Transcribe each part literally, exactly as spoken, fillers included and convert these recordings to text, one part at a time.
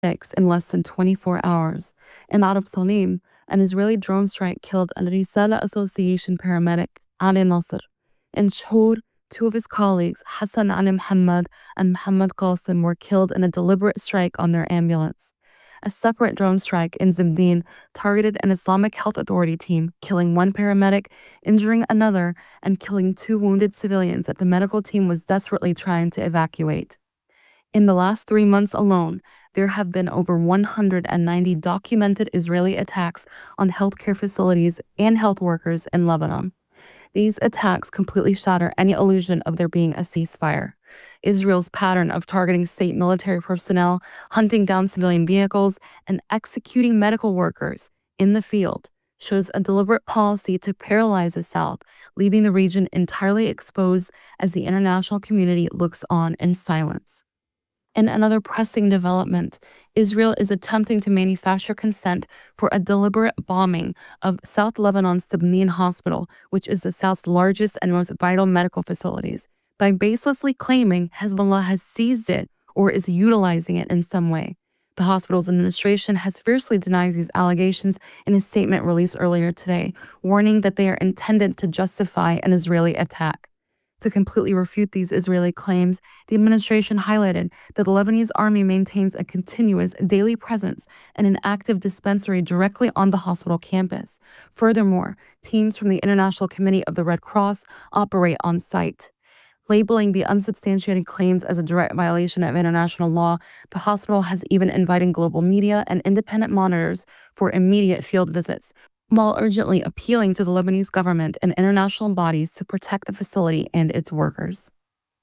in less than twenty-four hours. In Arab Salim, an Israeli drone strike killed Al Risala Association paramedic Ali Nasser. In Shhoor, two of his colleagues, Hassan Ali Muhammad and Muhammad Qasim, were killed in a deliberate strike on their ambulance. A separate drone strike in Zimdin targeted an Islamic Health Authority team, killing one paramedic, injuring another, and killing two wounded civilians that the medical team was desperately trying to evacuate. In the last three months alone, there have been over one hundred ninety documented Israeli attacks on healthcare facilities and health workers in Lebanon. These attacks completely shatter any illusion of there being a ceasefire. Israel's pattern of targeting state military personnel, hunting down civilian vehicles, and executing medical workers in the field shows a deliberate policy to paralyze the South, leaving the region entirely exposed as the international community looks on in silence. In another pressing development, Israel is attempting to manufacture consent for a deliberate bombing of South Lebanon's Zimdin Hospital, which is the South's largest and most vital medical facilities, by baselessly claiming Hezbollah has seized it or is utilizing it in some way. The hospital's administration has fiercely denied these allegations in a statement released earlier today, warning that they are intended to justify an Israeli attack. To completely refute these Israeli claims, the administration highlighted that the Lebanese army maintains a continuous daily presence and an active dispensary directly on the hospital campus. Furthermore, teams from the International Committee of the Red Cross operate on site. Labeling the unsubstantiated claims as a direct violation of international law, the hospital has even invited global media and independent monitors for immediate field visits, while urgently appealing to the Lebanese government and international bodies to protect the facility and its workers.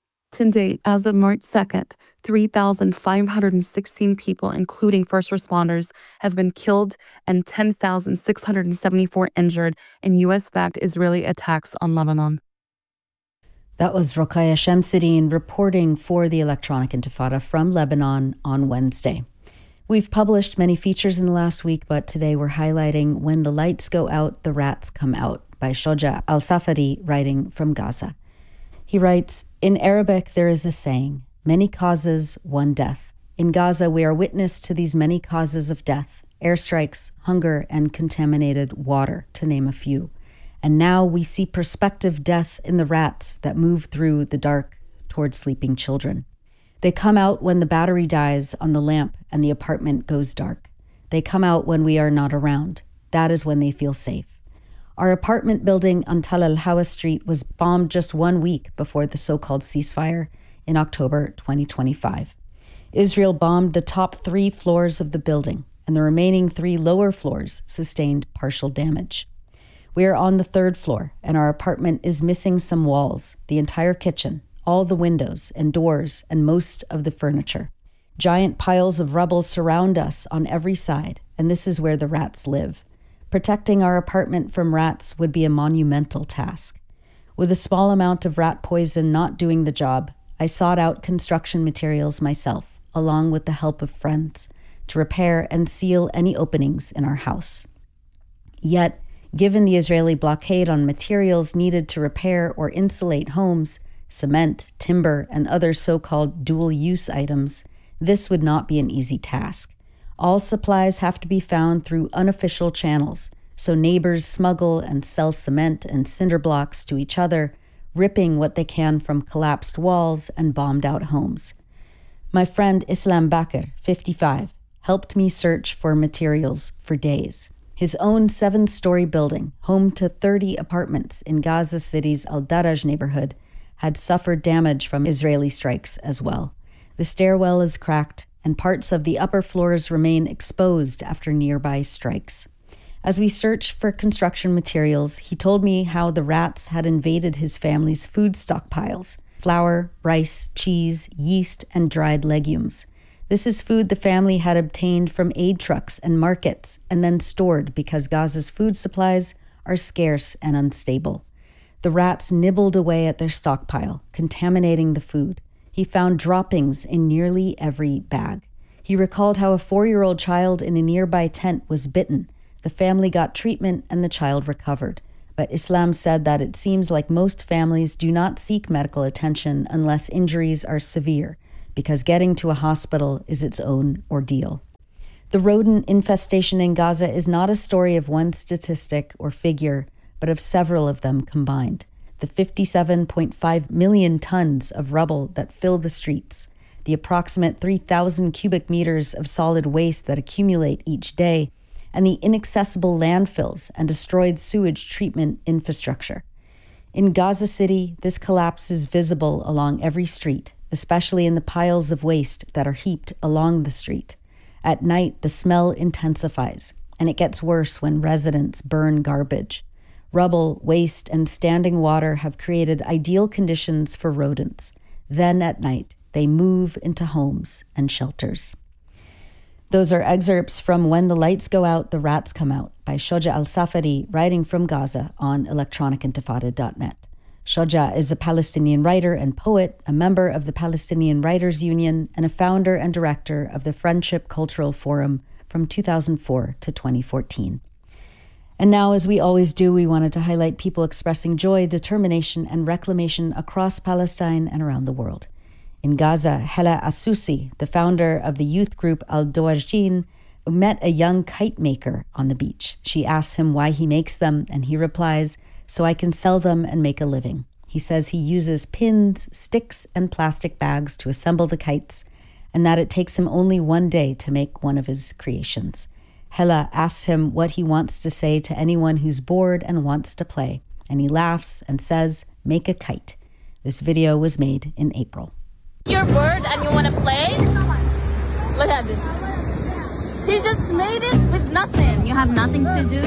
To date, as of March second, three thousand five hundred sixteen people, including first responders, have been killed and ten thousand six hundred seventy-four injured in U S-backed Israeli attacks on Lebanon. That was Rokhaya Shamsuddin reporting for the Electronic Intifada from Lebanon on Wednesday. We've published many features in the last week, but today we're highlighting When the Lights Go Out, the Rats Come Out by Shoja Al-Safadi, writing from Gaza. He writes, in Arabic, there is a saying, many causes, one death. In Gaza, we are witness to these many causes of death, airstrikes, hunger, and contaminated water, to name a few. And now we see prospective death in the rats that move through the dark toward sleeping children. They come out when the battery dies on the lamp and the apartment goes dark. They come out when we are not around. That is when they feel safe. Our apartment building on Tal al-Hawa Street was bombed just one week before the so-called ceasefire in October twenty twenty-five. Israel bombed the top three floors of the building, and the remaining three lower floors sustained partial damage. We are on the third floor, and our apartment is missing some walls, the entire kitchen, all the windows and doors, and most of the furniture. Giant piles of rubble surround us on every side, and this is where the rats live. Protecting our apartment from rats would be a monumental task. With a small amount of rat poison not doing the job, I sought out construction materials myself, along with the help of friends, to repair and seal any openings in our house. Yet, given the Israeli blockade on materials needed to repair or insulate homes, cement, timber, and other so-called dual-use items, this would not be an easy task. All supplies have to be found through unofficial channels, so neighbors smuggle and sell cement and cinder blocks to each other, ripping what they can from collapsed walls and bombed-out homes. My friend Islam Bakr, fifty-five, helped me search for materials for days. His own seven-story building, home to thirty apartments in Gaza City's Al-Daraj neighborhood, had suffered damage from Israeli strikes as well. The stairwell is cracked, and parts of the upper floors remain exposed after nearby strikes. As we searched for construction materials, he told me how the rats had invaded his family's food stockpiles: flour, rice, cheese, yeast, and dried legumes. This is food the family had obtained from aid trucks and markets and then stored because Gaza's food supplies are scarce and unstable. The rats nibbled away at their stockpile, contaminating the food. He found droppings in nearly every bag. He recalled how a four-year-old child in a nearby tent was bitten. The family got treatment and the child recovered. But Islam said that it seems like most families do not seek medical attention unless injuries are severe, because getting to a hospital is its own ordeal. The rodent infestation in Gaza is not a story of one statistic or figure, but of several of them combined. The fifty-seven point five million tons of rubble that fill the streets, the approximate three thousand cubic meters of solid waste that accumulate each day, and the inaccessible landfills and destroyed sewage treatment infrastructure. In Gaza City, this collapse is visible along every street, especially in the piles of waste that are heaped along the street. At night, the smell intensifies, and it gets worse when residents burn garbage. Rubble, waste, and standing water have created ideal conditions for rodents. Then at night, they move into homes and shelters. Those are excerpts from When the Lights Go Out, the Rats Come Out by Shoja Al-Safari, writing from Gaza on electronic intifada dot net. Shoja is a Palestinian writer and poet, a member of the Palestinian Writers Union, and a founder and director of the Friendship Cultural Forum from two thousand four to twenty fourteen. And now, as we always do, we wanted to highlight people expressing joy, determination, and reclamation across Palestine and around the world. In Gaza, Hela Asusi, the founder of the youth group Al-Dawajin, met a young kite maker on the beach. She asks him why he makes them, and he replies, "So I can sell them and make a living." He says he uses pins, sticks, and plastic bags to assemble the kites, and that it takes him only one day to make one of his creations. Hela asks him what he wants to say to anyone who's bored and wants to play, and he laughs and says, "Make a kite." This video was made in April. You're bored and you want to play? Look at this. He just made it with nothing. You have nothing to do.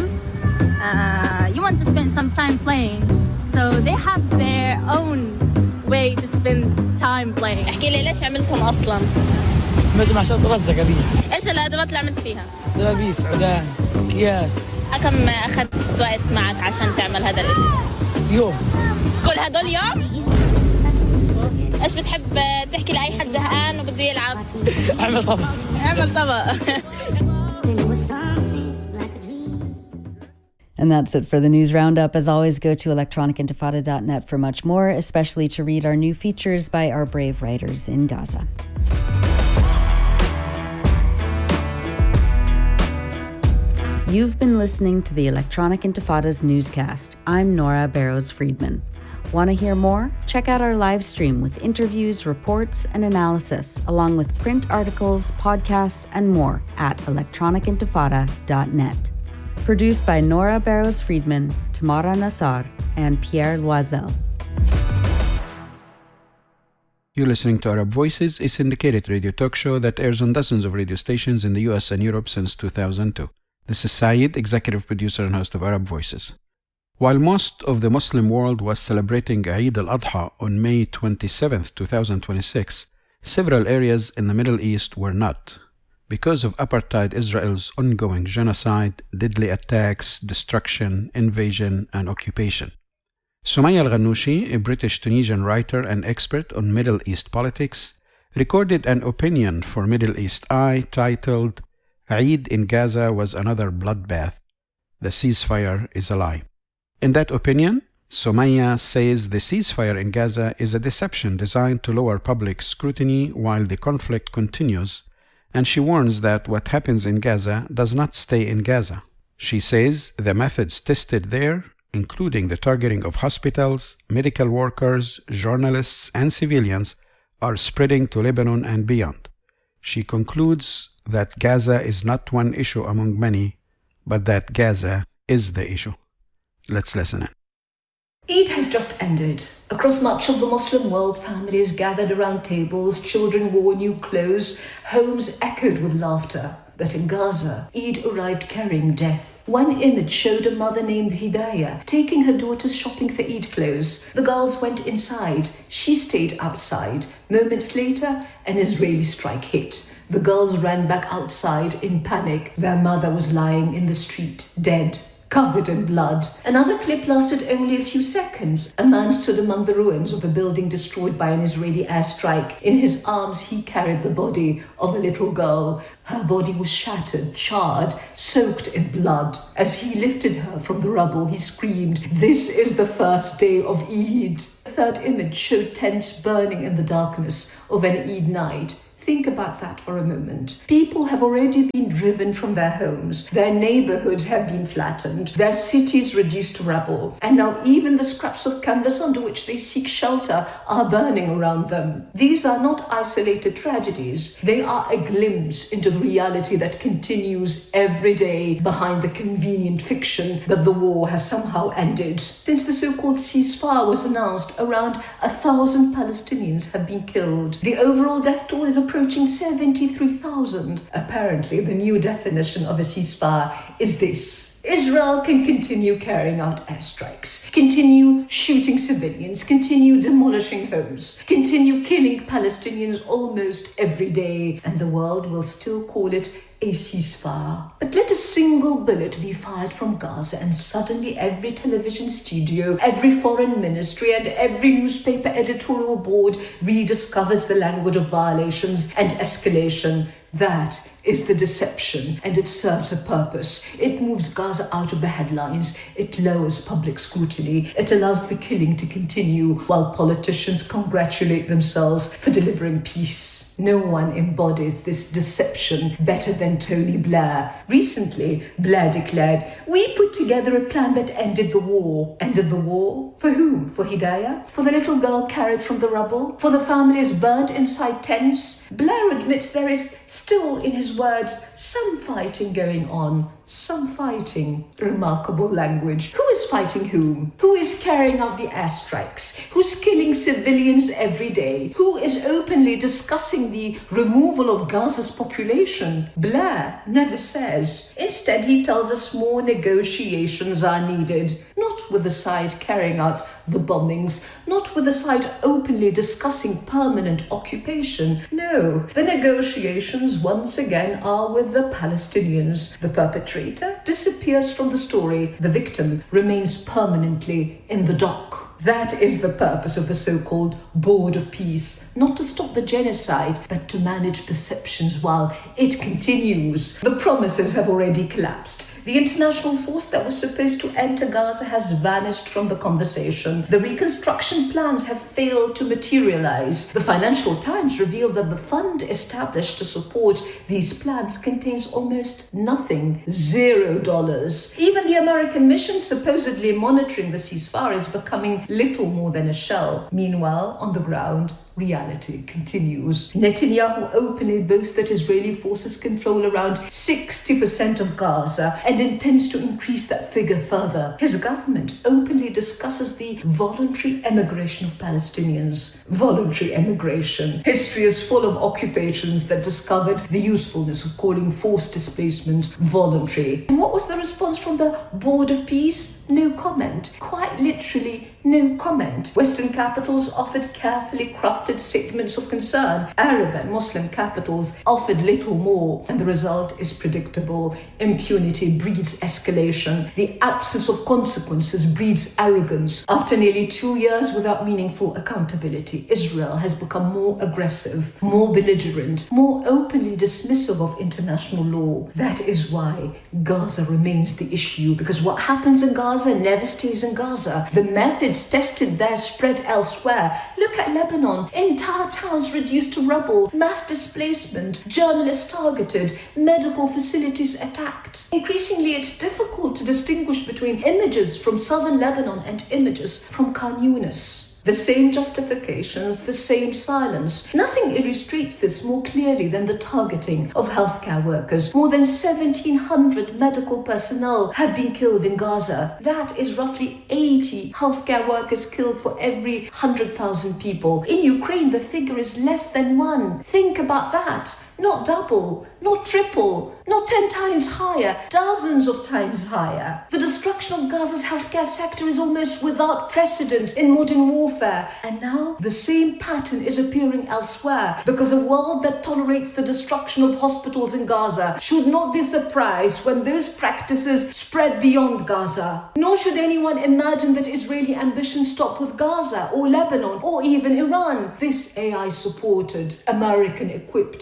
Uh, you want to spend some time playing. So they have their own way to spend time playing. احكي لي ليش عملتهم أصلا؟ عملتهم عشان أترزق أبي. إيش الأدوات اللي عملت فيها؟ دبابيس، عدان، أكياس. كم أخذت وقت معك عشان تعمل هذا الإشي؟ يوم. كل هدول يوم؟ ايش بتحب تحكي لاي حد زهقان وبده يلعب؟ اعمل طبق. اعمل طبق. And that's it for the news roundup. As always, go to electronic intifada dot net for much more, especially to read our new features by our brave writers in Gaza. You've been listening to the Electronic Intifada's newscast. I'm Nora Barrows-Friedman. Want to hear more? Check out our live stream with interviews, reports, and analysis, along with print articles, podcasts, and more at electronic intifada dot net. Produced by Nora Barrows-Friedman, Tamara Nassar, and Pierre Loisel. You're listening to Arab Voices, a syndicated radio talk show that airs on dozens of radio stations in the U S and Europe since two thousand two. This is Saeed, executive producer and host of Arab Voices. While most of the Muslim world was celebrating Eid al-Adha on May twenty-seventh, twenty twenty-six, several areas in the Middle East were not, because of apartheid Israel's ongoing genocide, deadly attacks, destruction, invasion, and occupation. Soumaia Al-Ghannouchi, a British-Tunisian writer and expert on Middle East politics, recorded an opinion for Middle East Eye titled, "Eid in Gaza was another bloodbath. The ceasefire is a lie." In that opinion, Soumaia says the ceasefire in Gaza is a deception designed to lower public scrutiny while the conflict continues, and she warns that what happens in Gaza does not stay in Gaza. She says the methods tested there, including the targeting of hospitals, medical workers, journalists, and civilians, are spreading to Lebanon and beyond. She concludes that Gaza is not one issue among many, but that Gaza is the issue. Let's listen in. Eid has just ended. Across much of the Muslim world, families gathered around tables, children wore new clothes, homes echoed with laughter. But in Gaza, Eid arrived carrying death. One image showed a mother named Hidayah taking her daughters shopping for Eid clothes. The girls went inside. She stayed outside. Moments later, an Israeli strike hit. The girls ran back outside in panic. Their mother was lying in the street, dead, covered in blood. Another clip lasted only a few seconds. A man stood among the ruins of a building destroyed by an Israeli airstrike. In his arms, he carried the body of a little girl. Her body was shattered, charred, soaked in blood. As he lifted her from the rubble, he screamed, "This is the first day of Eid." The third image showed tents burning in the darkness of an Eid night. Think about that for a moment. People have already been driven from their homes. Their neighborhoods have been flattened. Their cities reduced to rubble. And now even the scraps of canvas under which they seek shelter are burning around them. These are not isolated tragedies. They are a glimpse into the reality that continues every day behind the convenient fiction that the war has somehow ended. Since the so-called ceasefire was announced, around a thousand Palestinians have been killed. The overall death toll is approaching seventy-three thousand. Apparently, the new definition of a ceasefire is this: Israel can continue carrying out airstrikes, continue shooting civilians, continue demolishing homes, continue killing Palestinians almost every day, and the world will still call it a ceasefire. But let a single bullet be fired from Gaza and suddenly every television studio, every foreign ministry and every newspaper editorial board rediscovers the language of violations and escalation. That is the deception, and it serves a purpose. It moves Gaza out of the headlines. It lowers public scrutiny. It allows the killing to continue while politicians congratulate themselves for delivering peace. No one embodies this deception better than Tony Blair. Recently, Blair declared, "We put together a plan that ended the war." Ended the war? For whom? For Hidayah? For the little girl carried from the rubble? For the families burned inside tents? Blair admits there is still, in his words, some fighting going on. Some fighting. Remarkable language. Who is fighting whom? Who is carrying out the airstrikes? Who's killing civilians every day? Who is openly discussing the removal of Gaza's population? Blair never says. Instead, he tells us more negotiations are needed. Not with the side carrying out the bombings, not with the side openly discussing permanent occupation. No, the negotiations once again are with the Palestinians. The perpetrator disappears from the story. The victim remains permanently in the dock. That is the purpose of the so-called Board of Peace, not to stop the genocide, but to manage perceptions while it continues. The promises have already collapsed. The international force that was supposed to enter Gaza has vanished from the conversation. The reconstruction plans have failed to materialize. The Financial Times revealed that the fund established to support these plans contains almost nothing. Zero dollars. Even the American mission supposedly monitoring the ceasefire is becoming little more than a shell. Meanwhile, on the ground, reality continues. Netanyahu openly boasts that Israeli forces control around sixty percent of Gaza and intends to increase that figure further. His government openly discusses the voluntary emigration of Palestinians. Voluntary emigration. History is full of occupations that discovered the usefulness of calling forced displacement voluntary. And what was the response from the Board of Peace? No comment. Quite literally, no comment. Western capitals offered carefully crafted statements of concern. Arab and Muslim capitals offered little more, and the result is predictable. Impunity breeds escalation. The absence of consequences breeds arrogance. After nearly two years without meaningful accountability, Israel has become more aggressive, more belligerent, more openly dismissive of international law. That is why Gaza remains the issue, because what happens in Gaza never stays in Gaza. The methods tested there spread elsewhere. Look at Lebanon. Entire towns reduced to rubble, mass displacement, journalists targeted, medical facilities attacked. Increasingly, it's difficult to distinguish between images from southern Lebanon and images from Khan Yunis. The same justifications, the same silence. Nothing illustrates this more clearly than the targeting of healthcare workers. More than seventeen hundred medical personnel have been killed in Gaza. That is roughly eighty healthcare workers killed for every one hundred thousand people. In Ukraine, the figure is less than one. Think about that. Not double, not triple, not ten times higher, dozens of times higher. The destruction of Gaza's healthcare sector is almost without precedent in modern warfare. And now the same pattern is appearing elsewhere, because a world that tolerates the destruction of hospitals in Gaza should not be surprised when those practices spread beyond Gaza. Nor should anyone imagine that Israeli ambitions stop with Gaza or Lebanon or even Iran. This A I-supported, American-equipped and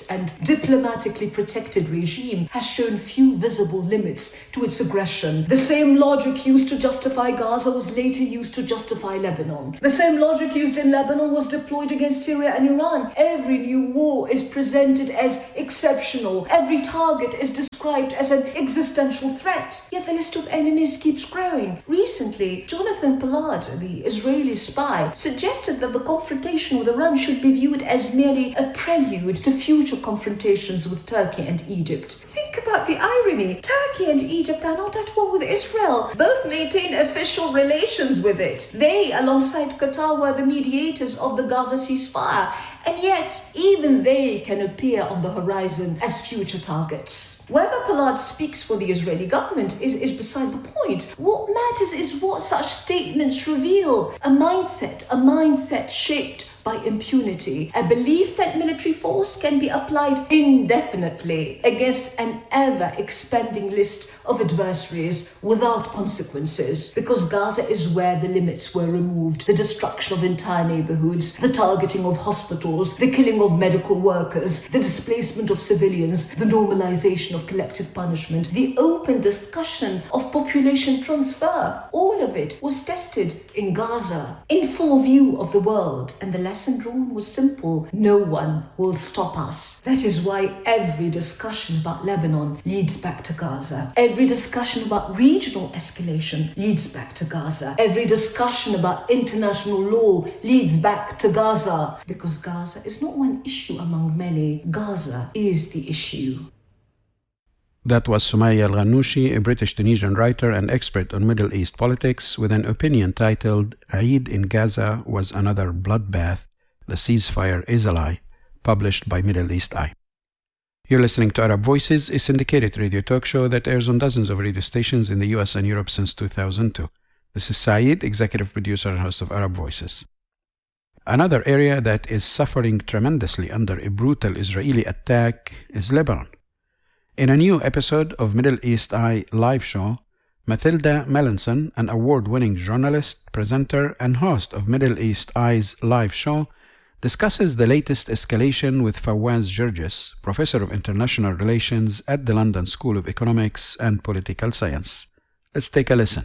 diplomatically protected regime has shown few visible limits to its aggression. The same logic used to justify Gaza was later used to justify Lebanon. The same logic used in Lebanon was deployed against Syria and Iran. Every new war is presented as exceptional. Every target is described as an existential threat. Yet the list of enemies keeps growing. Recently, Jonathan Pollard, the Israeli spy, suggested that the confrontation with Iran should be viewed as merely a prelude to future confrontations with Turkey and Egypt. Think about the irony. Turkey and Egypt are not at war with Israel. Both maintain official relations with it. They, alongside Qatar, were the mediators of the Gaza ceasefire. And yet, even they can appear on the horizon as future targets. Whether Pollard speaks for the Israeli government is, is beside the point. What matters is what such statements reveal. A mindset, a mindset shaped by impunity. A belief that military force can be applied indefinitely against an ever-expanding list of adversaries without consequences. Because Gaza is where the limits were removed. The destruction of entire neighborhoods, the targeting of hospitals, the killing of medical workers, the displacement of civilians, the normalization of collective punishment, the open discussion of population transfer. All of it was tested in Gaza, in full view of the world. And the lesson drawn was simple. No one will stop us. That is why every discussion about Lebanon leads back to Gaza. Every discussion about regional escalation leads back to Gaza. Every discussion about international law leads back to Gaza. Because Gaza is not one issue among many. Gaza is the issue. That was Sumaya Al-Ghannouchi, a British-Tunisian writer and expert on Middle East politics, with an opinion titled Eid in Gaza was another bloodbath. The ceasefire is a lie, published by Middle East Eye. You're listening to Arab Voices, a syndicated radio talk show that airs on dozens of radio stations in the U S and Europe since two thousand two. This is Saeed, executive producer and host of Arab Voices. Another area that is suffering tremendously under a brutal Israeli attack is Lebanon. In a new episode of Middle East Eye live show, Mathilda Melanson, an award-winning journalist, presenter, and host of Middle East Eye's live show, discusses the latest escalation with Fawaz Gerges, professor of international relations at the London School of Economics and Political Science. Let's take a listen.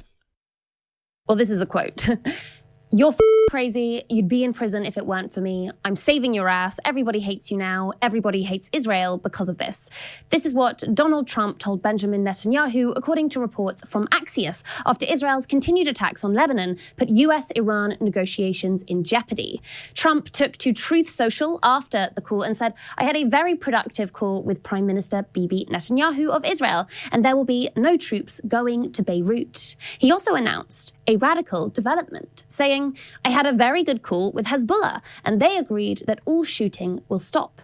Well, this is a quote. You're f- crazy. You'd be in prison if it weren't for me. I'm saving your ass. Everybody hates you now. Everybody hates Israel because of this. This is what Donald Trump told Benjamin Netanyahu, according to reports from Axios, after Israel's continued attacks on Lebanon put U S Iran negotiations in jeopardy. Trump took to Truth Social after the call and said, I had a very productive call with Prime Minister Bibi Netanyahu of Israel, and there will be no troops going to Beirut. He also announced a radical development, saying, I had a very good call with Hezbollah, and they agreed that all shooting will stop.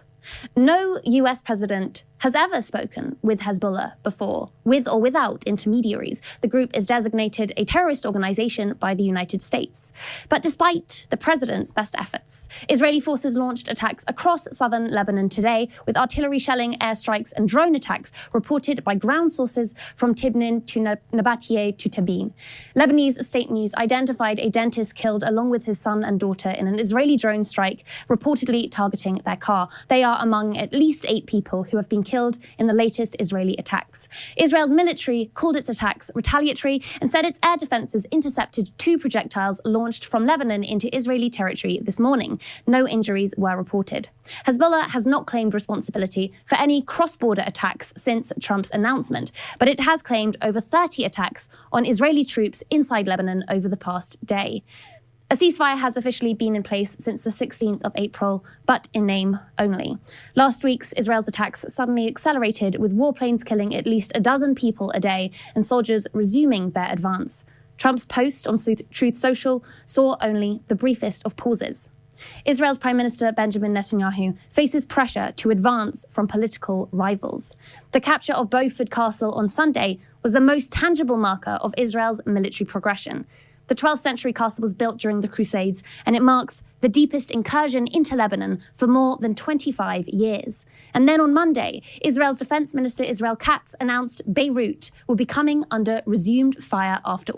No U S president has ever spoken with Hezbollah before, with or without intermediaries. The group is designated a terrorist organization by the United States. But despite the president's best efforts, Israeli forces launched attacks across southern Lebanon today, with artillery shelling, airstrikes, and drone attacks reported by ground sources from Tibnin to Nabatiyeh to Tabin. Lebanese state news identified a dentist killed along with his son and daughter in an Israeli drone strike, reportedly targeting their car. They are among at least eight people who have been killed in the latest Israeli attacks. Israel's military called its attacks retaliatory and said its air defenses intercepted two projectiles launched from Lebanon into Israeli territory this morning. No injuries were reported. Hezbollah has not claimed responsibility for any cross-border attacks since Trump's announcement, but it has claimed over thirty attacks on Israeli troops inside Lebanon over the past day. A ceasefire has officially been in place since the sixteenth of April, but in name only. Last week's Israel's attacks suddenly accelerated, with warplanes killing at least a dozen people a day and soldiers resuming their advance. Trump's post on Truth Social saw only the briefest of pauses. Israel's Prime Minister Benjamin Netanyahu faces pressure to advance from political rivals. The capture of Beaufort Castle on Sunday was the most tangible marker of Israel's military progression. The twelfth century castle was built during the Crusades, and it marks the deepest incursion into Lebanon for more than twenty-five years. And then on Monday, Israel's Defense Minister Israel Katz announced Beirut will be coming under resumed fire after all.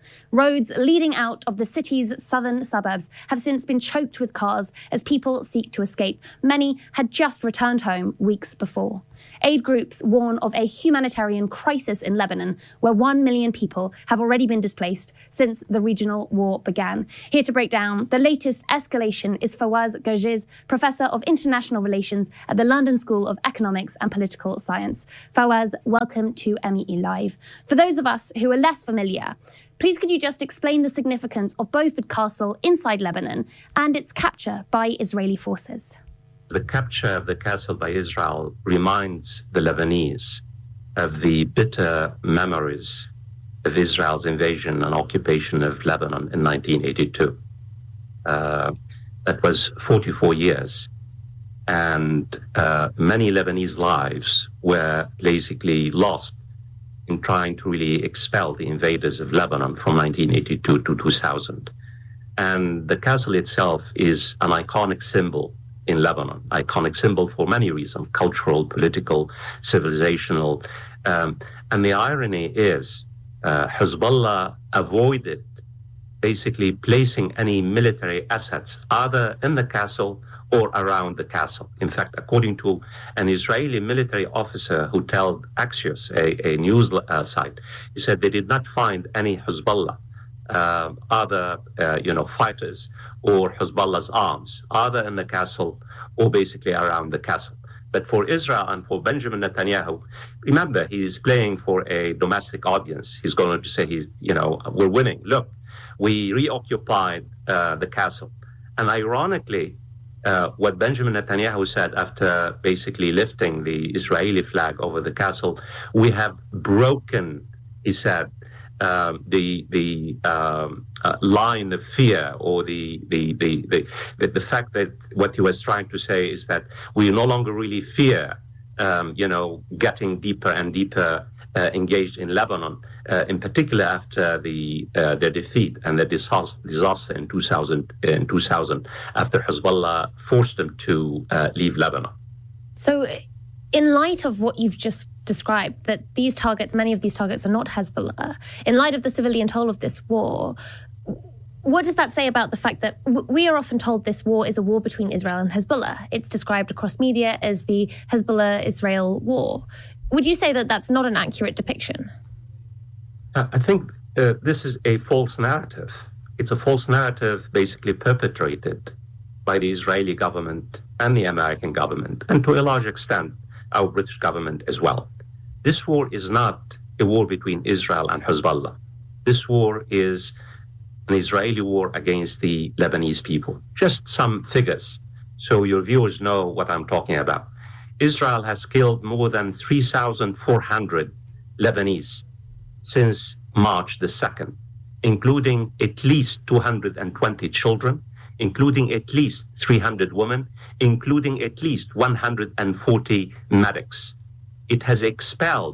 Roads leading out of the city's southern suburbs have since been choked with cars as people seek to escape. Many had just returned home weeks before. Aid groups warn of a humanitarian crisis in Lebanon, where one million people have already been displaced since the regional war began. Here to break down the latest escalation is Fawaz Gerges, Professor of International Relations at the London School of Economics and Political Science. Fawaz, welcome to M E E Live. For those of us who are less familiar, please could you just explain the significance of Beaufort Castle inside Lebanon and its capture by Israeli forces? The capture of the castle by Israel reminds the Lebanese of the bitter memories of Israel's invasion and occupation of Lebanon in nineteen eighty-two. Uh, that was forty-four years. And uh, many Lebanese lives were basically lost in trying to really expel the invaders of Lebanon from nineteen eighty-two to two thousand. And the castle itself is an iconic symbol in Lebanon, iconic symbol for many reasons, cultural, political, civilizational. Um, and the irony is uh, Hezbollah avoided basically placing any military assets either in the castle or around the castle. In fact, according to an Israeli military officer who told Axios, a, a news uh, site, he said they did not find any Hezbollah, uh, other uh, you know, fighters or Hezbollah's arms, either in the castle or basically around the castle. But for Israel and for Benjamin Netanyahu, remember, he is playing for a domestic audience. He's going to say, he's, you know, we're winning. Look, we reoccupied uh, the castle. And ironically, uh, what Benjamin Netanyahu said after basically lifting the Israeli flag over the castle, we have broken, he said, Um, the the um, uh, line of fear, or the the, the the the the fact that what he was trying to say is that we no longer really fear, um, you know, getting deeper and deeper uh, engaged in Lebanon, uh, in particular after the uh, their defeat and the disaster in two thousand in two thousand after Hezbollah forced them to uh, leave Lebanon. So, in light of what you've just described, that these targets, many of these targets are not Hezbollah, in light of the civilian toll of this war, what does that say about the fact that w- we are often told this war is a war between Israel and Hezbollah? It's described across media as the Hezbollah-Israel war. Would you say that that's not an accurate depiction? I think uh, this is a false narrative. It's a false narrative basically perpetrated by the Israeli government and the American government, and to a large extent, our British government as well. This war is not a war between Israel and Hezbollah. This war is an Israeli war against the Lebanese people. Just some figures so your viewers know what I'm talking about. Israel has killed more than three thousand four hundred Lebanese since March the second, including at least two hundred twenty children, including at least three hundred women, including at least one hundred forty medics. It has expelled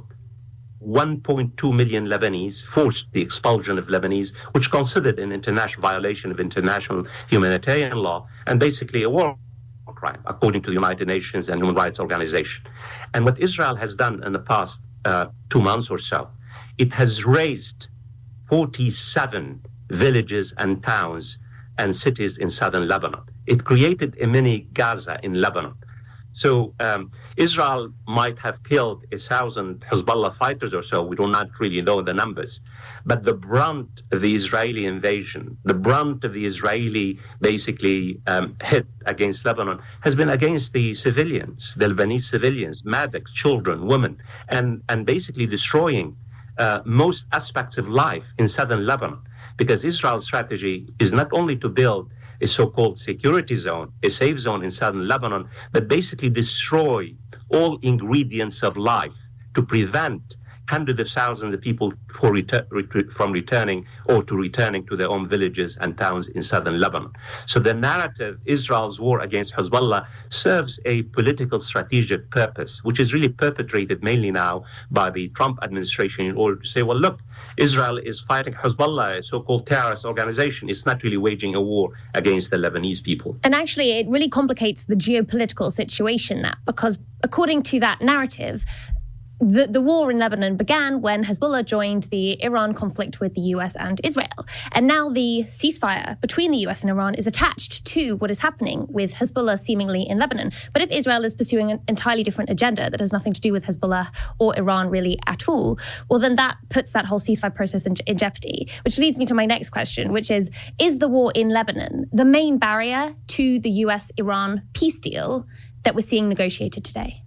one point two million Lebanese, forced the expulsion of Lebanese, which considered an international violation of international humanitarian law and basically a war crime, according to the United Nations and Human Rights Organization. And what Israel has done in the past uh, two months or so, it has razed forty-seven villages and towns and cities in southern Lebanon. It created a mini Gaza in Lebanon. So um, Israel might have killed a thousand Hezbollah fighters or so. We do not really know the numbers. But the brunt of the Israeli invasion, the brunt of the Israeli basically um, hit against Lebanon has been against the civilians, the Lebanese civilians, medics, children, women, and, and basically destroying uh, most aspects of life in southern Lebanon. Because Israel's strategy is not only to build a so-called security zone, a safe zone in southern Lebanon, but basically destroy all ingredients of life to prevent hundreds of thousands of people for retur- ret- from returning or to returning to their own villages and towns in southern Lebanon. So the narrative, Israel's war against Hezbollah, serves a political strategic purpose, which is really perpetrated mainly now by the Trump administration in order to say, well, look, Israel is fighting Hezbollah, a so-called terrorist organization. It's not really waging a war against the Lebanese people. And actually, it really complicates the geopolitical situation, that because according to that narrative, The, the war in Lebanon began when Hezbollah joined the Iran conflict with the U S and Israel. And now the ceasefire between the U S and Iran is attached to what is happening with Hezbollah seemingly in Lebanon. But if Israel is pursuing an entirely different agenda that has nothing to do with Hezbollah or Iran really at all, well, then that puts that whole ceasefire process in, in jeopardy. Which leads me to my next question, which is, is the war in Lebanon the main barrier to the U S-Iran peace deal that we're seeing negotiated today?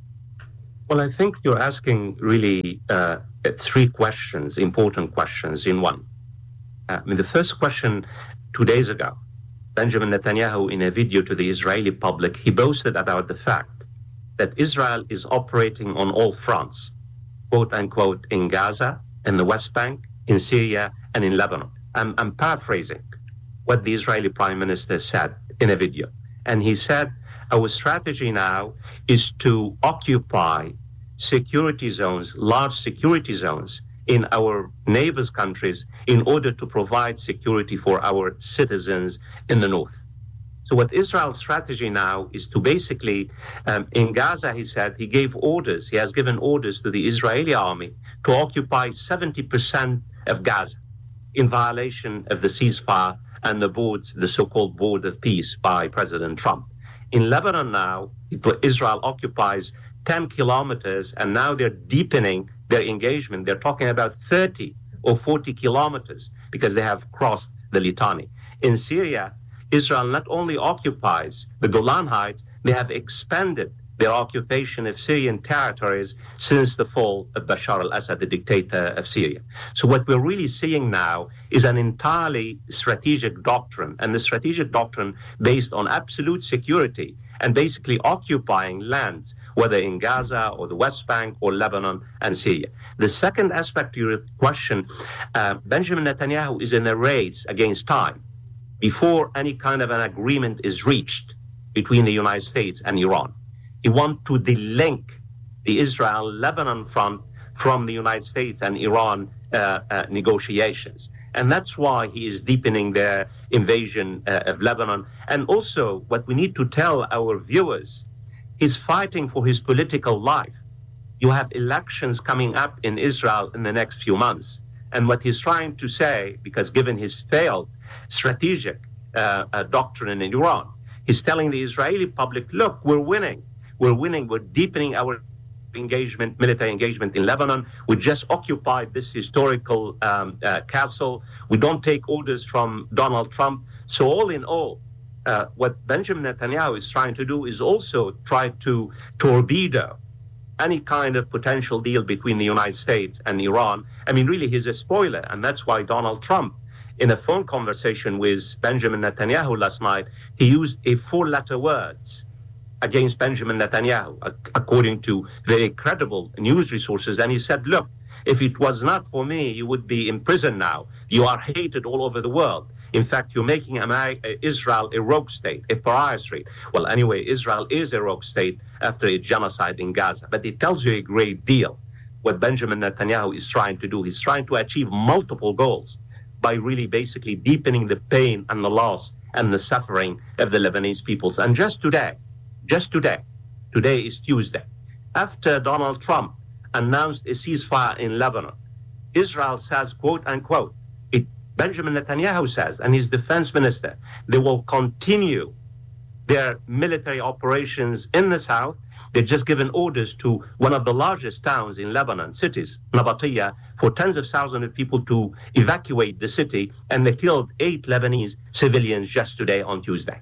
Well, I think you're asking really uh, three questions, important questions in one. Uh, I mean, the first question, two days ago, Benjamin Netanyahu, in a video to the Israeli public, he boasted about the fact that Israel is operating on all fronts, quote unquote, in Gaza, in the West Bank, in Syria, and in Lebanon. I'm, I'm paraphrasing what the Israeli Prime Minister said in a video. And he said, our strategy now is to occupy security zones, large security zones in our neighbors' countries in order to provide security for our citizens in the north. So what Israel's strategy now is to basically, um, in Gaza, he said, he gave orders, he has given orders to the Israeli army to occupy seventy percent of Gaza in violation of the ceasefire and the board, the so-called board of peace by President Trump. In Lebanon now, Israel occupies ten kilometers, and now they're deepening their engagement. They're talking about thirty or forty kilometers because they have crossed the Litani. In Syria, Israel not only occupies the Golan Heights, they have expanded their occupation of Syrian territories since the fall of Bashar al-Assad, the dictator of Syria. So what we're really seeing now is an entirely strategic doctrine, and the strategic doctrine based on absolute security and basically occupying lands, whether in Gaza or the West Bank or Lebanon and Syria. The second aspect to your question, uh, Benjamin Netanyahu is in a race against time before any kind of an agreement is reached between the United States and Iran. He wants to delink the Israel-Lebanon front from the United States and Iran uh, uh, negotiations. And that's why he is deepening their invasion uh, of Lebanon. And also, what we need to tell our viewers, he's fighting for his political life. You have elections coming up in Israel in the next few months. And what he's trying to say, because given his failed strategic uh, uh, doctrine in Iran, he's telling the Israeli public, look, we're winning. We're winning. We're deepening our engagement, military engagement in Lebanon. We just occupied this historical um, uh, castle. We don't take orders from Donald Trump. So all in all, uh, what Benjamin Netanyahu is trying to do is also try to torpedo any kind of potential deal between the United States and Iran. I mean, really, he's a spoiler. And that's why Donald Trump, in a phone conversation with Benjamin Netanyahu last night, he used a four-letter words against Benjamin Netanyahu, according to very credible news resources. And he said, look, if it was not for me, you would be in prison now. You are hated all over the world. In fact, you're making America, Israel a rogue state, a pariah state. Well, anyway, Israel is a rogue state after a genocide in Gaza. But it tells you a great deal what Benjamin Netanyahu is trying to do. He's trying to achieve multiple goals by really basically deepening the pain and the loss and the suffering of the Lebanese peoples. And just today, Just today, today is Tuesday, after Donald Trump announced a ceasefire in Lebanon, Israel says, quote unquote, it, Benjamin Netanyahu says, and his defense minister, they will continue their military operations in the south. They've just given orders to one of the largest towns in Lebanon, cities, Nabatiyah, for tens of thousands of people to evacuate the city, and they killed eight Lebanese civilians just today on Tuesday.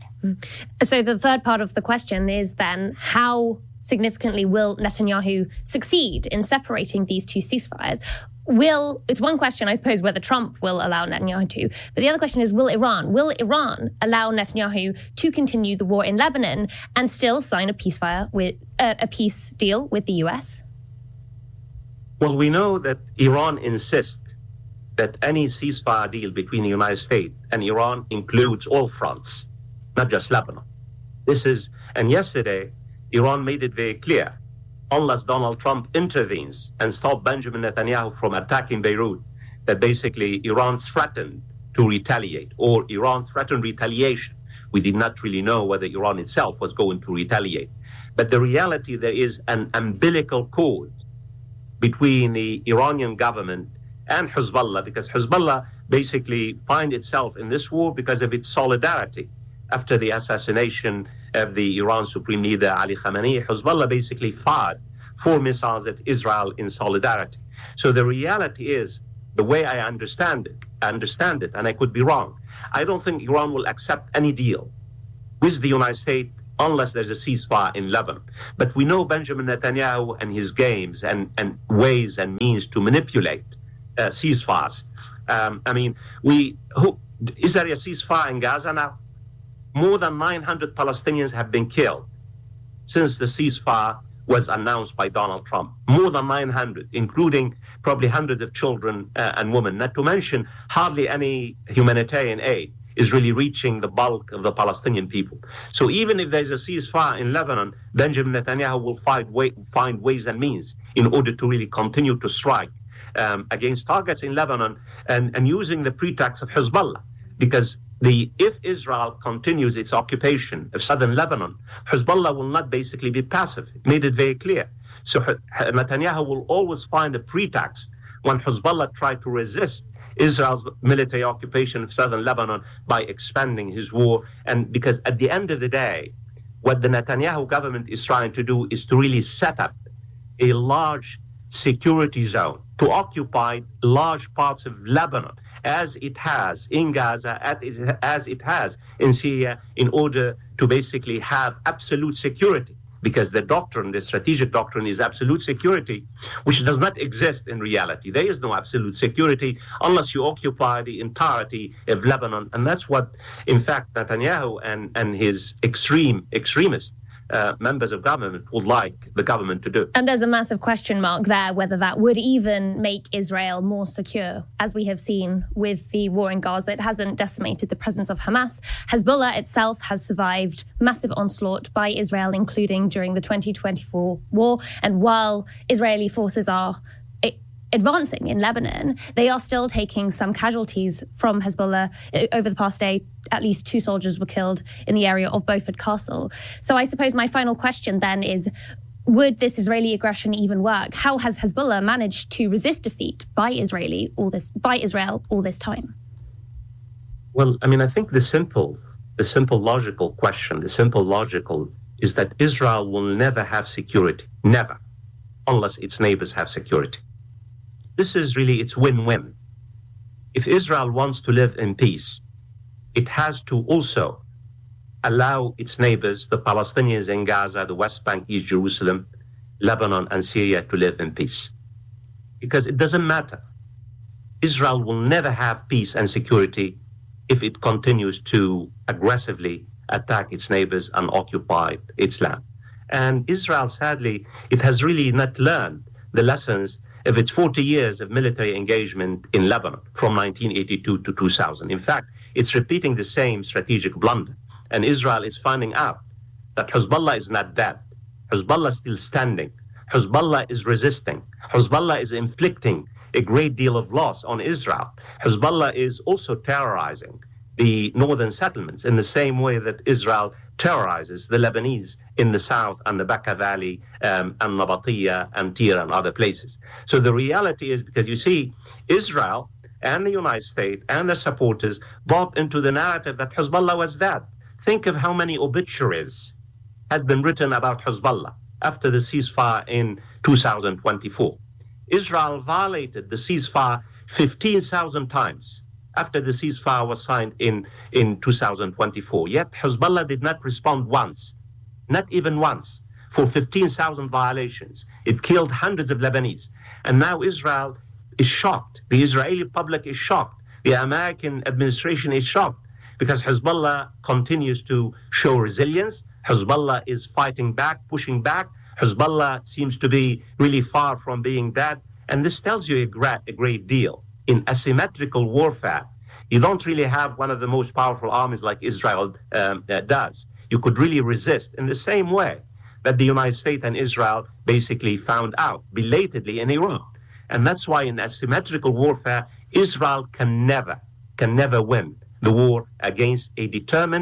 So the third part of the question is then, how significantly will Netanyahu succeed in separating these two ceasefires? Will, it's one question, I suppose, whether Trump will allow Netanyahu to, but the other question is, will Iran, will Iran allow Netanyahu to continue the war in Lebanon and still sign a peacefire with, uh, a peace deal with the U S? Well, we know that Iran insists that any ceasefire deal between the United States and Iran includes all fronts, not just Lebanon. This is, and yesterday, Iran made it very clear, unless Donald Trump intervenes and stops Benjamin Netanyahu from attacking Beirut, that basically Iran threatened to retaliate, or Iran threatened retaliation. We did not really know whether Iran itself was going to retaliate. But the reality, there is an umbilical cord between the Iranian government and Hezbollah, because Hezbollah basically find itself in this war because of its solidarity. After the assassination of the Iran Supreme Leader Ali Khamenei, Hezbollah basically fired four missiles at Israel in solidarity. So the reality is, the way I understand it, understand it, and I could be wrong, I don't think Iran will accept any deal with the United States unless there's a ceasefire in Lebanon. But we know Benjamin Netanyahu and his games and, and ways and means to manipulate uh, ceasefires. Um, I mean, we who, is there a ceasefire in Gaza now? More than nine hundred Palestinians have been killed since the ceasefire was announced by Donald Trump. More than nine hundred, including probably hundreds of children uh, and women. Not to mention, hardly any humanitarian aid is really reaching the bulk of the Palestinian people. So even if there's a ceasefire in Lebanon, Benjamin Netanyahu will find, way, find ways and means in order to really continue to strike um, against targets in Lebanon and, and using the pretext of Hezbollah. Because the if Israel continues its occupation of southern Lebanon, Hezbollah will not basically be passive. It made it very clear. So Netanyahu will always find a pretext when Hezbollah tried to resist Israel's military occupation of southern Lebanon by expanding his war. And because at the end of the day, what the Netanyahu government is trying to do is to really set up a large security zone to occupy large parts of Lebanon, as it has in Gaza, as it has in Syria, in order to basically have absolute security. Because the doctrine, the strategic doctrine, is absolute security, which does not exist in reality. There is no absolute security unless you occupy the entirety of Lebanon. And that's what, in fact, Netanyahu and, and his extreme extremists Uh, members of government would like the government to do. And there's a massive question mark there whether that would even make Israel more secure. As we have seen with the war in Gaza, it hasn't decimated the presence of Hamas. Hezbollah itself has survived massive onslaught by Israel, including during the twenty twenty-four war. And while Israeli forces are advancing in Lebanon, they are still taking some casualties from Hezbollah. Over the past day, at least two soldiers were killed in the area of Beaufort Castle. So I suppose my final question then is, would this Israeli aggression even work? How has Hezbollah managed to resist defeat by Israeli all this by Israel all this time? Well, I mean, I think the simple, the simple logical question, the simple logical is that Israel will never have security, never, unless its neighbors have security. This is really its win-win. If Israel wants to live in peace, it has to also allow its neighbors, the Palestinians in Gaza, the West Bank, East Jerusalem, Lebanon, and Syria, to live in peace. Because it doesn't matter. Israel will never have peace and security if it continues to aggressively attack its neighbors and occupy its land. And Israel, sadly, it has really not learned the lessons of its forty years of military engagement in Lebanon from nineteen eighty-two to two thousand. In fact, it's repeating the same strategic blunder. And Israel is finding out that Hezbollah is not dead. Hezbollah is still standing. Hezbollah is resisting. Hezbollah is inflicting a great deal of loss on Israel. Hezbollah is also terrorizing the northern settlements in the same way that Israel terrorizes the Lebanese in the south and the Bekaa Valley um, and Nabatiyya and Tira and other places. So the reality is, because you see, Israel and the United States and their supporters bought into the narrative that Hezbollah was dead. Think of how many obituaries had been written about Hezbollah after the ceasefire in two thousand twenty-four. Israel violated the ceasefire fifteen thousand times after the ceasefire was signed in, in two thousand twenty-four. Yet Hezbollah did not respond once, not even once, for fifteen thousand violations. It killed hundreds of Lebanese. And now Israel is shocked. The Israeli public is shocked. The American administration is shocked because Hezbollah continues to show resilience. Hezbollah is fighting back, pushing back. Hezbollah seems to be really far from being dead. And this tells you a great, a great deal. In asymmetrical warfare, you don't really have one of the most powerful armies like Israel um, uh, does. You could really resist in the same way that the United States and Israel basically found out belatedly in Iran. And that's why in asymmetrical warfare, Israel can never, can never win the war against a determined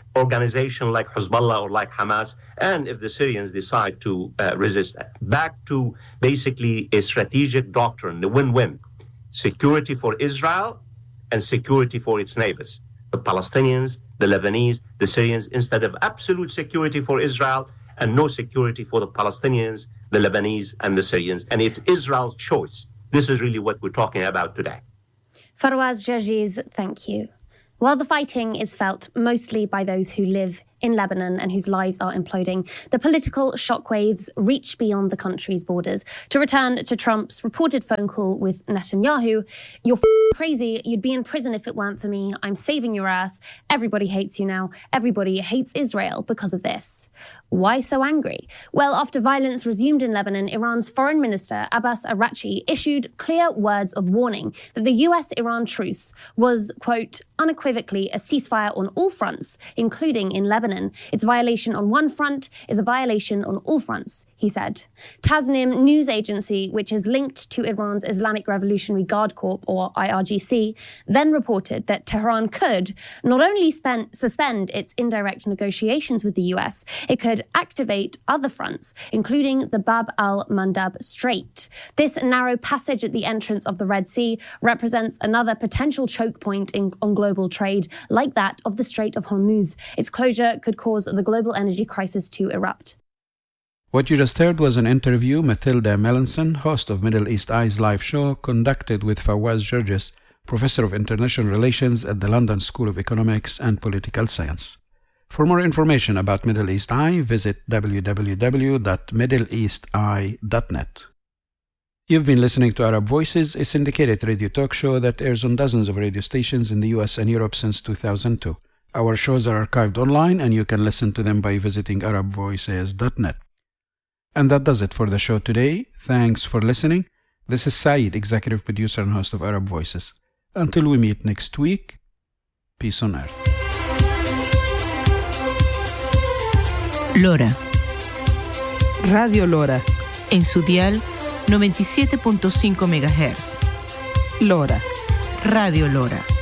organization like Hezbollah or like Hamas, and if the Syrians decide to uh, resist that. Back to basically a strategic doctrine, the win-win. Security for Israel and security for its neighbors, the Palestinians, the Lebanese, the Syrians, instead of absolute security for Israel and no security for the Palestinians, the Lebanese, and the Syrians. And it's Israel's choice. This is really what we're talking about today. Fawaz Gerges, thank you. While the fighting is felt mostly by those who live in Lebanon and whose lives are imploding, the political shockwaves reach beyond the country's borders. To return to Trump's reported phone call with Netanyahu, "You're f- crazy. You'd be in prison if it weren't for me. I'm saving your ass. Everybody hates you now. Everybody hates Israel because of this." Why so angry? Well, after violence resumed in Lebanon, Iran's Foreign Minister Abbas Araghchi issued clear words of warning that the U S-Iran truce was, quote, unequivocally a ceasefire on all fronts, including in Lebanon. Its violation on one front is a violation on all fronts, he said. Tasnim news agency, which is linked to Iran's Islamic Revolutionary Guard Corps, or I R G C, then reported that Tehran could not only spend, suspend its indirect negotiations with the U S, it could activate other fronts, including the Bab al-Mandab Strait. This narrow passage at the entrance of the Red Sea represents another potential choke point in, on global trade, like that of the Strait of Hormuz. Its closure could cause the global energy crisis to erupt. What you just heard was an interview Mathilda Melanson, host of Middle East Eye's live show, conducted with Fawaz Gerges, Professor of International Relations at the London School of Economics and Political Science. For more information about Middle East Eye, visit w w w dot middle east eye dot net. You've been listening to Arab Voices, a syndicated radio talk show that airs on dozens of radio stations in the U S and Europe since two thousand two. Our shows are archived online, and you can listen to them by visiting arab voices dot net. And that does it for the show today. Thanks for listening. This is Saeed, executive producer and host of Arab Voices. Until we meet next week, peace on earth. Lora. Radio Lora. En su dial noventa y siete punto cinco megahertz. Lora. Radio Lora.